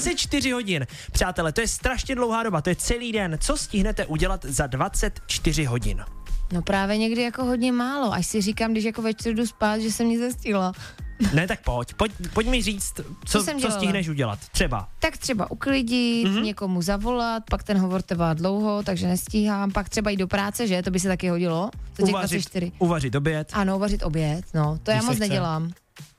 24 hodin. Přátelé, to je strašně dlouhá doba, to je celý den. Co stihnete udělat za 24 hodin? No právě někdy jako hodně málo, až si říkám, když jako večer jdu spát, že jsem nic nestihla. Ne, tak pojď mi říct, co stihneš udělat, třeba. Tak třeba uklidit, někomu zavolat, pak ten hovor trvá dlouho, takže nestíhám, pak třeba jít do práce, že? To by se taky hodilo. Uvařit oběd. Ano, uvařit oběd, no, to já moc nedělám.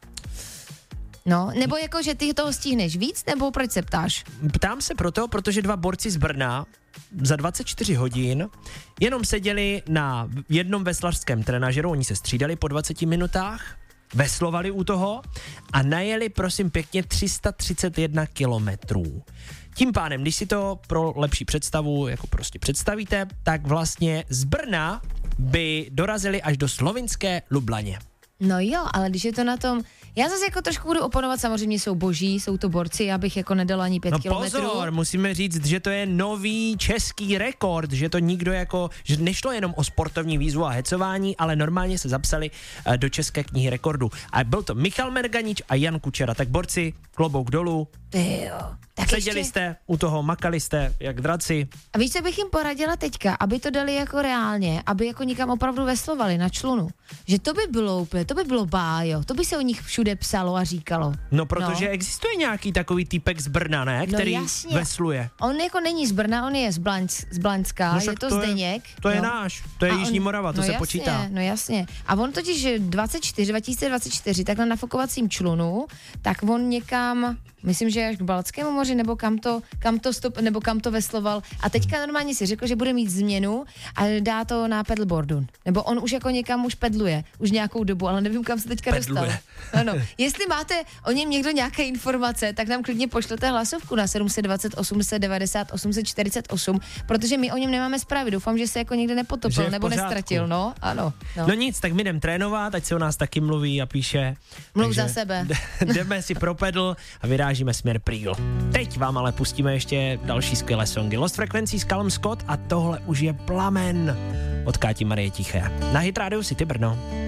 No, nebo jako, že ty toho stihneš víc, nebo proč se ptáš? Ptám se protože 2 borci z Brna za 24 hodin jenom seděli na jednom veslařském trenažeru, oni se střídali po 20 minutách, veslovali u toho a najeli, prosím pěkně, 331 kilometrů. Tím pádem, když si to pro lepší představu jako prostě představíte, tak vlastně z Brna by dorazili až do slovinské Lublaně. No jo, ale když je to na tom, já zase jako trošku budu oponovat, samozřejmě jsou boží, jsou to borci, já bych jako nedala ani 5 kilometrů. No pozor, musíme říct, že to je nový český rekord, že to nikdo jako, že nešlo jenom o sportovní výzvu a hecování, ale normálně se zapsali do České knihy rekordů. A byl to Michal Merganič a Jan Kučera, tak borci, klobouk dolů. Tak seděli jste u toho, makali jste jak draci. A víš, co bych jim poradila teďka, aby to dali jako reálně, aby jako nikam opravdu veslovali na člunu. Že to by bylo úplně, to by bylo bájo, to by se o nich všude psalo a říkalo. No, protože existuje nějaký takový týpek z Brna, ne? Který vesluje. On jako není z Brna, on je z Blaňska, je to Zdeněk. To je náš, to je Jižní Morava, to se počítá. No jasně. A on totiž 2024, takhle na fokovacím člunu, tak on někam, myslím, že až k Baltskému moři, nebo kam to vesloval. A teďka normálně si řekl, že bude mít změnu a dá to na pedalboardu. Nebo on už jako někam už pedluje, už nějakou dobu, ale nevím, kam se teďka dostal. Ano. Jestli máte o něm někdo nějaké informace, tak nám klidně pošlete hlasovku na 720 890 848, protože my o něm nemáme zprávy. Doufám, že se jako někde nepotopil nebo nestratil. No, ano. No nic, tak my jdem trénovat, ať se o nás taky mluví a píše. Mluv za sebe. Jdeme si pro pedal a vyrážíme směr Prýl. Teď vám ale pustíme ještě další skvělé songy. Lost Frequency s Callum Scott a tohle už je Plamen od Káti Marie Tiché. Na Hit Radio City Brno.